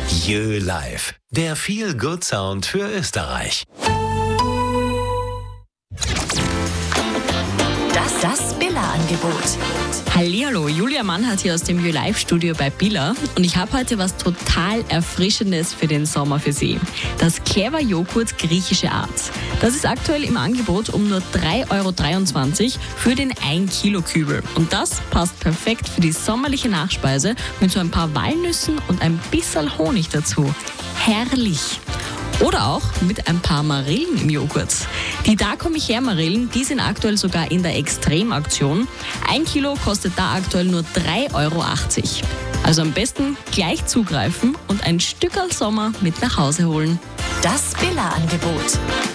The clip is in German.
Jö Live, der Feel-Good-Sound für Österreich. Das Billa-Angebot. Hallihallo, Julia Mannhardt hier aus dem Jö Live Studio bei Billa und ich habe heute was total Erfrischendes für den Sommer für Sie. Das Clever Joghurt griechische Art. Das ist aktuell im Angebot um nur 3,23 € für den 1 Kilo Kübel. Und das passt perfekt für die sommerliche Nachspeise mit so ein paar Walnüssen und ein bisschen Honig dazu. Herrlich! Oder auch mit ein paar Marillen im Joghurt. Die Da komm ich her Marillen, die sind aktuell sogar in der Extremaktion. 1 Kilo kostet da aktuell nur 3,80 €. Also am besten gleich zugreifen und ein Stückerl Sommer mit nach Hause holen. Das Billa-Angebot.